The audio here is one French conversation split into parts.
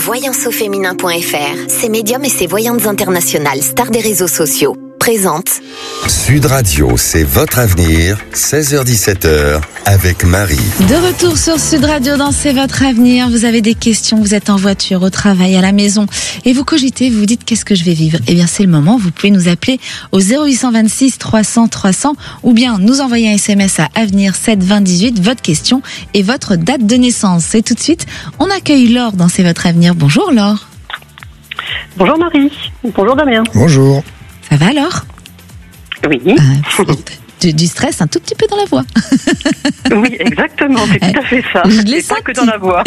Voyanceauféminin.fr, ses médiums et ses voyantes internationales, stars des réseaux sociaux, présente Sud Radio, c'est votre avenir, 16h-17h, avec Marie. De retour sur Sud Radio dans C'est votre avenir. Vous avez des questions, vous êtes en voiture, au travail, à la maison, et vous cogitez, vous vous dites qu'est-ce que je vais vivre? Eh bien, c'est le moment, vous pouvez nous appeler au 0826 300 300 ou bien nous envoyer un SMS à Avenir 7 20 18, votre question et votre date de naissance. Et tout de suite, on accueille Laure dans C'est votre avenir. Bonjour Laure. Bonjour Marie. Bonjour Damien. Bonjour. Ça va Laure? Oui. Du stress un tout petit peu dans la voix. Oui, exactement, c'est tout à fait ça. Je l'ai C'est pas senti. que dans la voix.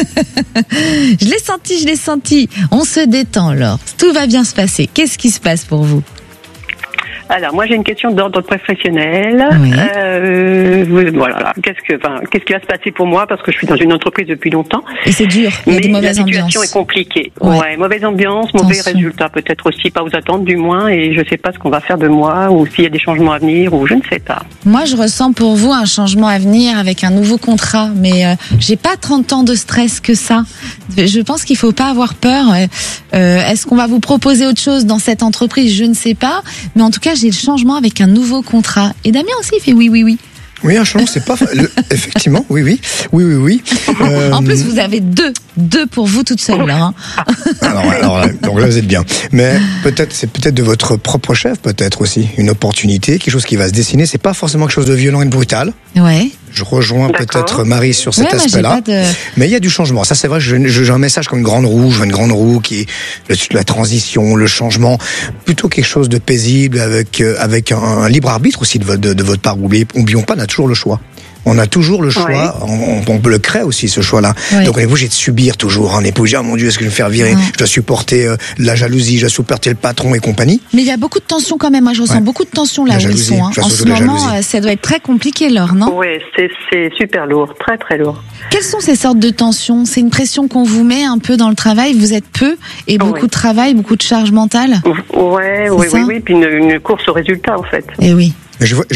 Je l'ai senti. On se détend Laure. Tout va bien se passer. Qu'est-ce qui se passe pour vous? Alors, moi j'ai une question d'ordre professionnel. Oui. Voilà, qu'est-ce qui va se passer pour moi parce que je suis dans une entreprise depuis longtemps. Et c'est dur, il y a des mauvaises la ambiances. situation est compliquée. Ouais. Ouais, mauvaise ambiance, mauvais Tension. résultats peut-être aussi, pas aux attentes du moins, et je sais pas ce qu'on va faire de moi ou s'il y a des changements à venir ou je ne sais pas. Moi, je ressens pour vous un changement à venir avec un nouveau contrat, mais j'ai pas 30 ans de stress que ça. Je pense qu'il faut pas avoir peur. Est-ce qu'on va vous proposer autre chose dans cette entreprise? Je ne sais pas, mais en tout cas, j'ai le changement avec un nouveau contrat. Et Damien aussi, il fait oui. Oui, un changement, c'est pas effectivement, oui. En plus, vous avez deux pour vous toute seule là. Hein. Alors, donc là, vous êtes bien. Mais c'est peut-être de votre propre chef, peut-être aussi une opportunité, quelque chose qui va se dessiner. C'est pas forcément quelque chose de violent et de brutal. Ouais. Je rejoins D'accord. peut-être Marie sur cet Ouais, moi, aspect-là. j'ai pas de- Mais il y a du changement. Ça, c'est vrai. J'ai un message comme une grande roue. Je vois une grande roue qui est la transition, le changement, plutôt quelque chose de paisible avec un libre arbitre aussi de votre part. Oublions pas, on a toujours le choix. On a toujours le choix. Ouais. On peut le créer aussi, ce choix-là. Ouais. Donc, on est obligé de subir toujours. On est pas obligé, oh mon Dieu, est-ce que je vais me faire virer? Ouais. Je dois supporter la jalousie, je dois supporter le patron et compagnie. Mais il y a beaucoup de tension quand même. Moi, je ressens Ouais. beaucoup de tension là La où ils jalousie, sont. Hein. je En ressens ce de la moment, jalousie. ça doit être très compliqué, Laure, non? Ouais, c'est super lourd, très très lourd. Quelles sont ces sortes de tensions? C'est une pression qu'on vous met un peu dans le travail. Vous êtes peu et beaucoup Oui. de travail, beaucoup de charge mentale. Ouais, C'est ça oui, puis une course au résultat en fait. Eh oui. Mais je vois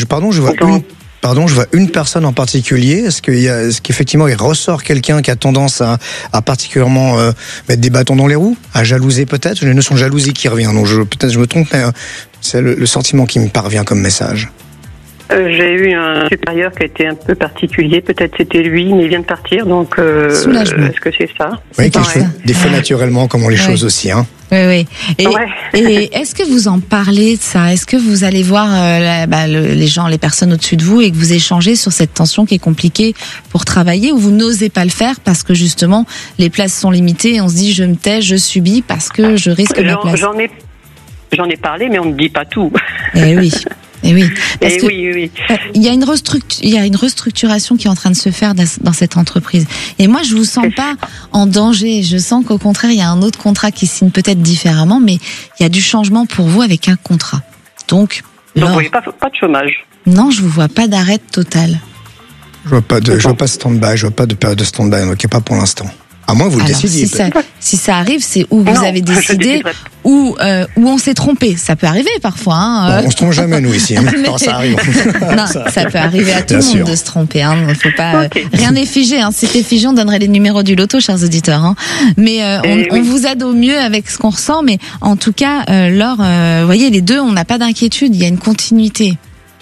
une personne en particulier. Est-ce qu'effectivement il ressort quelqu'un qui a tendance à particulièrement mettre des bâtons dans les roues, à jalouser peut-être? J'ai une notion de jalousie qui revient. Donc peut-être je me trompe, mais c'est le sentiment qui me parvient comme message. J'ai eu un supérieur qui a été un peu particulier. Peut-être c'était lui, mais il vient de partir. Donc, Soulagement. est-ce que c'est ça? Oui, C'est quelque ça. chose des fois naturellement, comme on les Ouais. choses aussi. Hein. Oui. Et, Ouais. et est-ce que vous en parlez de ça? Est-ce que vous allez voir les personnes au-dessus de vous et que vous échangez sur cette tension qui est compliquée pour travailler, ou vous n'osez pas le faire parce que justement les places sont limitées et on se dit je me tais, je subis parce que je risque ma place? J'en ai parlé, mais on ne dit pas tout. Eh oui. Parce que Oui. il y a une restructuration qui est en train de se faire dans cette entreprise. Et moi, je vous sens pas en danger. Je sens qu'au contraire, il y a un autre contrat qui signe peut-être différemment, mais il y a du changement pour vous avec un contrat. Donc, Donc, Laure, oui, pas de chômage. non, je vous vois pas d'arrêt total. Je vois pas de stand-by, je vois pas de période de stand-by, donc il n'y a pas pour l'instant. À moins que vous le Alors, décidiez. si ça arrive, c'est où vous Non, avez je décidé déciderai. ou où on s'est trompé. Ça peut arriver parfois. Hein, Bon, on se trompe jamais, nous, ici. Hein. Non, ça arrive. Non, ça peut arriver à tout le Bien monde sûr. de se tromper. Hein. Faut pas, Ok. rien n'est figé. Hein. Si c'était figé, on donnerait les numéros du loto, chers auditeurs. Hein. Mais on vous aide au mieux avec ce qu'on ressent. Mais en tout cas, Laure, vous voyez, les deux, on n'a pas d'inquiétude. Il y a une continuité.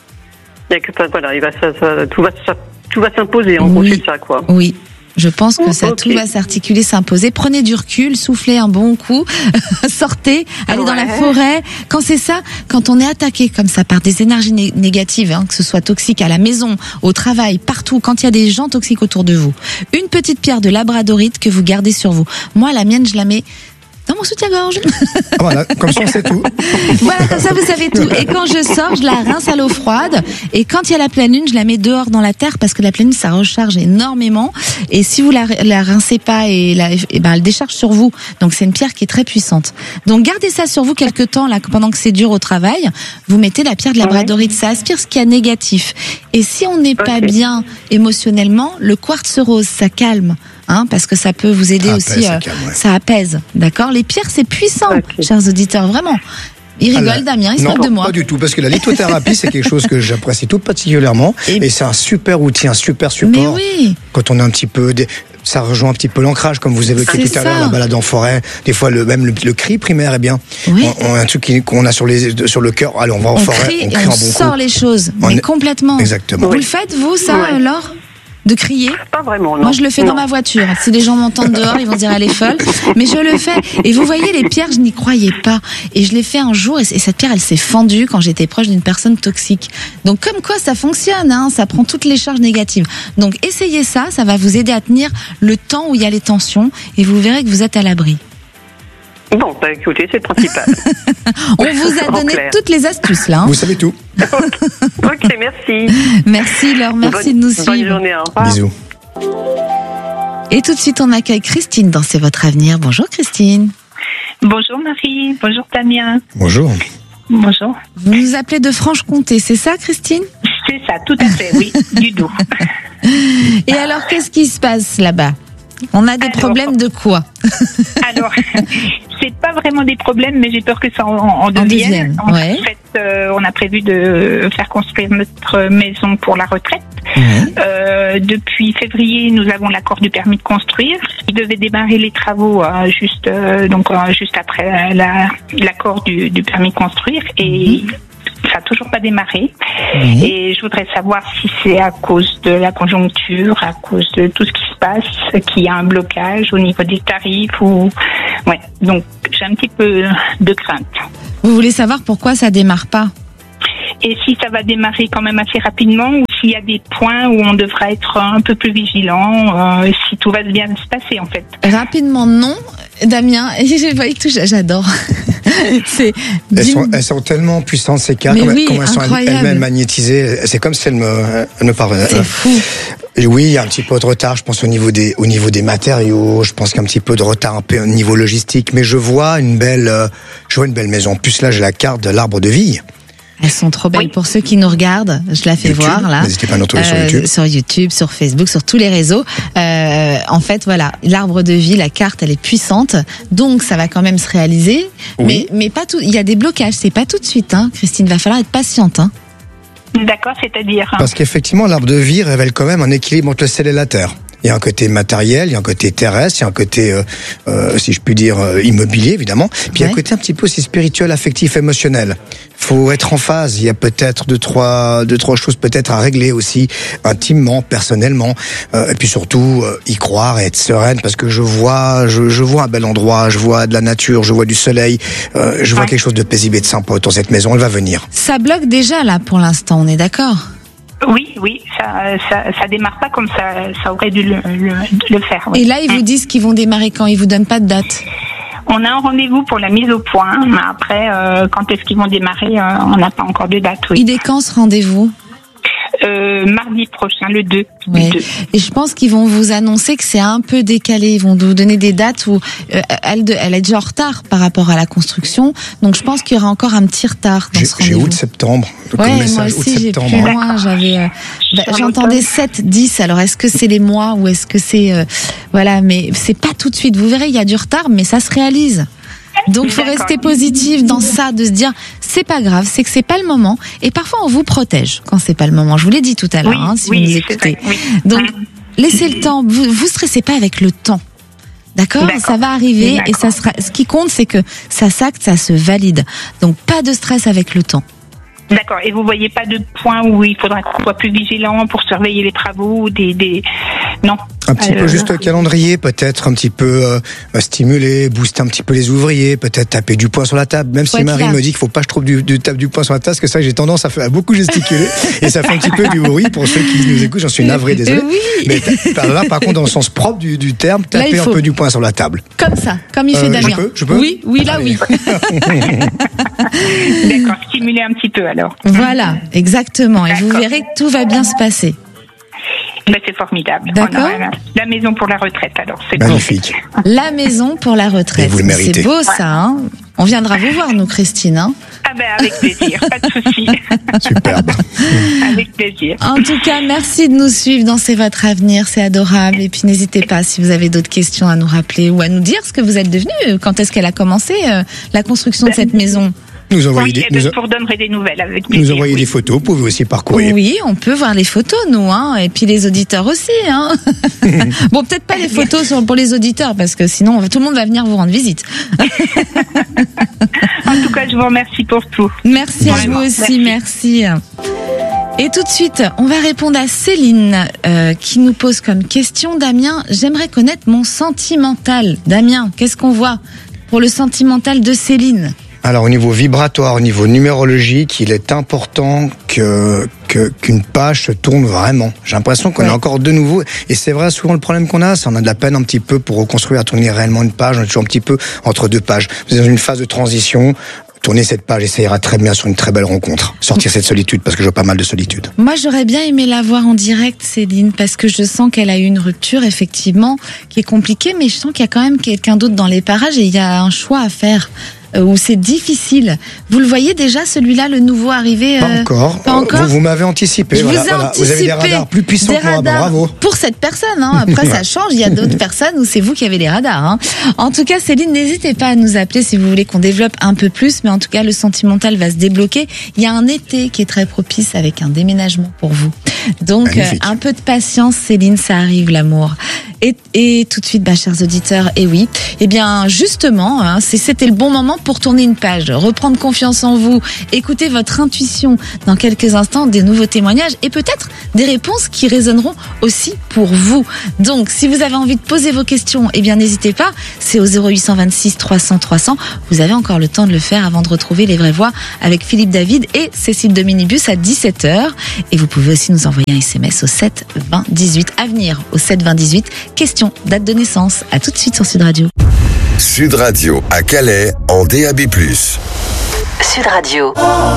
Voilà, tout va s'imposer. En gros, Oui. c'est ça, quoi. Oui. Je pense que ça, Ok. tout va s'articuler, s'imposer. Prenez du recul, soufflez un bon coup, sortez, allez dans la Ouais. forêt. Quand c'est ça, quand on est attaqué comme ça par des énergies négatives, hein, que ce soit toxique à la maison, au travail, partout, quand il y a des gens toxiques autour de vous, une petite pierre de labradorite que vous gardez sur vous. Moi, la mienne, je la mets dans mon soutien-gorge. Ah, voilà, comme ça, on sait tout. Voilà, comme ça, vous savez tout. Et quand je sors, je la rince à l'eau froide. Et quand il y a la pleine lune, je la mets dehors dans la terre parce que la pleine lune, ça recharge énormément. Et si vous la rincez pas, elle décharge sur vous. Donc, c'est une pierre qui est très puissante. Donc, gardez ça sur vous quelque temps, là, pendant que c'est dur au travail. Vous mettez la pierre de labradorite. Ça aspire ce qu'il y a négatif. Et si on n'est pas bien émotionnellement, le quartz rose, ça calme. Hein, parce que ça peut vous aider Ça aussi, apaise, ça calme, ouais. ça apaise, d'accord? Les pierres, c'est puissant, Ok. chers auditeurs, vraiment. Il rigole, Alors, Damien, il se non, moque de moi. pas du tout, parce que la lithothérapie, c'est quelque chose que j'apprécie tout particulièrement, Et- et c'est un super outil, un super support. Mais oui. Quand on a un petit peu Ça rejoint un petit peu l'ancrage, comme vous évoquiez C'est tout à l'heure, ça. la balade en forêt. Des fois, même le cri primaire, eh bien, Oui. on a un truc qu'on a sur le cœur. Allez, on va en forêt, crie on et crie on un bon sort coup. les choses, On mais est- complètement. Exactement. Vous le faites, vous, ça, Ouais. Laure ? De crier ? Pas vraiment, non. Moi, je le fais dans Non. ma voiture. Si les gens m'entendent dehors, ils vont dire elle est folle. Mais je le fais. Et vous voyez, les pierres, je n'y croyais pas. Et je l'ai fait un jour. Et cette pierre, elle s'est fendue quand j'étais proche d'une personne toxique. Donc, comme quoi, ça fonctionne. Hein, ça prend toutes les charges négatives. Donc, essayez ça. Ça va vous aider à tenir le temps où il y a les tensions. Et vous verrez que vous êtes à l'abri. Bon, bah écoutez, c'est le principal. On vous a En donné clair. toutes les astuces là. Hein. Vous savez tout. Ok, merci. Merci Laure, merci de nous Bonne suivre. journée, au revoir. Bisous. Et tout de suite, on accueille Christine dans C'est votre avenir. Bonjour Christine. Bonjour Marie, bonjour Damien, Bonjour. bonjour. Vous nous appelez de Franche-Comté, c'est ça Christine ? C'est ça, tout à fait, oui, du Doubs. Et alors, qu'est-ce qui se passe là-bas ? On a des Alors, problèmes de quoi ? Alors, c'est pas vraiment des problèmes, mais j'ai peur que ça en devienne. devienne, ouais. En fait, on a prévu de faire construire notre maison pour la retraite. Depuis février, nous avons l'accord du permis de construire. Il devait démarrer les travaux juste après l'accord du permis de construire et ça n'a toujours pas démarré. Oui. Et je voudrais savoir si c'est à cause de la conjoncture, à cause de tout ce qui se passe, qu'il y a un blocage au niveau des tarifs ou ouais. Donc j'ai un petit peu de crainte. Vous voulez savoir pourquoi ça démarre pas ? Et si ça va démarrer quand même assez rapidement ou s'il y a des points où on devra être un peu plus vigilant, si tout va bien se passer en fait. Rapidement, non. Damien, je vois tout, j'adore. C'est Elles sont tellement puissantes, ces cartes, Mais comme, oui, comme elles sont incroyable. elles-mêmes magnétisées. C'est comme si elles me parlaient. c'est fou. Oui, il y a un petit peu de retard, je pense, au niveau des matériaux. Je pense qu'il y a un petit peu de retard un peu au niveau logistique. Mais je vois une belle maison. En plus, là, j'ai la carte de l'arbre de vie. Elles sont trop belles. Oui. Pour ceux qui nous regardent, je la fais YouTube. voir là. N'hésitez pas à nous trouver sur YouTube. Sur YouTube, sur Facebook, sur tous les réseaux. En fait, voilà, l'arbre de vie, la carte, elle est puissante, donc ça va quand même se réaliser. Oui. Mais pas tout. Il y a des blocages, c'est pas tout de suite, hein. Christine, va falloir être patiente, hein. D'accord, c'est-à-dire. Parce qu'effectivement, l'arbre de vie révèle quand même un équilibre entre le ciel et la terre. Il y a un côté matériel, il y a un côté terrestre, il y a un côté, si je puis dire, immobilier, évidemment. Puis il y a un Ouais. côté un petit peu aussi spirituel, affectif, émotionnel. Faut être en phase. Il y a peut-être deux, trois choses peut-être à régler aussi, intimement, personnellement. Et puis surtout, y croire et être sereine, parce que je vois un bel endroit, je vois de la nature, je vois du soleil, je vois Ouais. quelque chose de paisible et de sympa autour de cette maison. Elle va venir. Ça bloque déjà là pour l'instant, on est d'accord. Oui, ça démarre pas comme ça aurait dû le faire. Oui. Et là, ils vous disent qu'ils vont démarrer quand ? Ils vous donnent pas de date. On a un rendez-vous pour la mise au point, mais après, quand est-ce qu'ils vont démarrer, on n'a pas encore de date. Oui. Il est quand ce rendez-vous ? Mardi prochain, le 2. Ouais. Le 2. Et je pense qu'ils vont vous annoncer que c'est un peu décalé. Ils vont vous donner des dates où elle est déjà en retard par rapport à la construction. Donc je pense qu'il y aura encore un petit retard dans ce J'ai rendez-vous. août-septembre. Donc, Ouais, le moi message aussi j'ai plus août-septembre. loin. J'avais, Sur j'entendais l'automne. 7, 10. Alors est-ce que c'est les mois ou est-ce que c'est voilà, mais c'est pas tout de suite. Vous verrez, il y a du retard, mais ça se réalise. Donc faut D'accord. rester positif dans ça, de se dire c'est pas grave, c'est que c'est pas le moment. Et parfois on vous protège quand c'est pas le moment. Je vous l'ai dit tout à l'heure, hein, si vous nous c'est écoutez. vrai, oui. Donc laissez le temps. Vous stressez pas avec le temps. D'accord, D'accord. ça va arriver et D'accord. ça sera. Ce qui compte, c'est que ça s'acte, ça se valide. Donc pas de stress avec le temps. D'accord. Et vous voyez pas de point où il faudra qu'on soit plus vigilant pour surveiller les travaux ou des... Non. Un petit peu juste calendrier, peut-être un petit peu stimuler, booster un petit peu les ouvriers, peut-être taper du poing sur la table. Même Faut si être Marie là. me dit qu'il faut pas que je trouve du tape du poing sur la table, parce que ça j'ai tendance à beaucoup gesticuler et ça fait un petit peu du bruit pour ceux qui nous écoutent. J'en suis navré, désolé. Oui. Mais là, par contre, dans le sens propre du terme, Là, il taper un faut. peu du poing sur la table. Comme ça, comme il fait Je Damien. je peux Oui, là, Allez. oui. D'accord. Stimuler un petit peu alors. Voilà, exactement. Et vous D'accord. verrez que tout va bien se passer. Ben, c'est formidable. D'accord. On aura la maison pour la retraite alors. C'est bon. Magnifique. La maison pour la retraite. Et vous le méritez. C'est beau ça. Hein, on viendra vous voir, nous, Christine. Hein. Ah ben avec plaisir, pas de souci. Superbe. Avec plaisir. En tout cas, merci de nous suivre dans C'est votre avenir, c'est adorable. Et puis n'hésitez pas, si vous avez d'autres questions, à nous rappeler ou à nous dire ce que vous êtes devenu. Quand est-ce qu'elle a commencé, la construction de cette maison ? Nous envoyer je vous redonnerai des nouvelles avec plaisir. Nous envoyer des photos, vous pouvez aussi par courrier. Oui, on peut voir les photos, nous, hein, et puis les auditeurs aussi. Hein. Bon, peut-être pas les photos pour les auditeurs, parce que sinon, tout le monde va venir vous rendre visite. En tout cas, je vous remercie pour tout. Merci à vous aussi, merci. Et tout de suite, on va répondre à Céline qui nous pose comme question, Damien, j'aimerais connaître mon sentimental. Damien, qu'est-ce qu'on voit pour le sentimental de Céline ? Alors au niveau vibratoire, au niveau numérologique, il est important qu'une page se tourne vraiment. J'ai l'impression qu'on est encore de nouveau, et c'est vrai, souvent le problème qu'on a, c'est qu'on a de la peine un petit peu pour reconstruire, à tourner réellement une page. On est toujours un petit peu entre deux pages. Vous êtes dans une phase de transition. Tournez cette page et ça ira très bien sur une très belle rencontre. Sortir cette solitude, parce que je vois pas mal de solitude. Moi, j'aurais bien aimé la voir en direct, Céline, parce que je sens qu'elle a eu une rupture, effectivement, qui est compliquée, mais je sens qu'il y a quand même quelqu'un d'autre dans les parages et il y a un choix à faire. Où c'est difficile. Vous le voyez déjà, celui-là, le nouveau arrivé Pas encore. Pas encore. Vous m'avez anticipé. Je voilà, vous ai anticipé. Vous avez des radars plus puissants que moi. Bravo. Pour cette personne. Hein. Après, ça change. Il y a d'autres personnes où c'est vous qui avez les radars. Hein. En tout cas, Céline, n'hésitez pas à nous appeler si vous voulez qu'on développe un peu plus. Mais en tout cas, le sentimental va se débloquer. Il y a un été qui est très propice avec un déménagement pour vous. Donc, un peu de patience, Céline, ça arrive, l'amour. Et tout de suite, chers auditeurs, et oui, eh bien, justement, hein, c'était le bon moment pour tourner une page, reprendre confiance en vous, écouter votre intuition. Dans quelques instants, des nouveaux témoignages et peut-être des réponses qui résonneront aussi pour vous. Donc, si vous avez envie de poser vos questions, eh bien, n'hésitez pas. C'est au 0826 300 300. Vous avez encore le temps de le faire avant de retrouver Les Vraies Voix avec Philippe David et Cécile Dominibus à 17h. Et vous pouvez aussi nous envoyer un SMS au 7 20 18 à venir au 7 20 18. Question, date de naissance. À tout de suite sur Sud Radio. Sud Radio à Calais en DAB+. Sud Radio.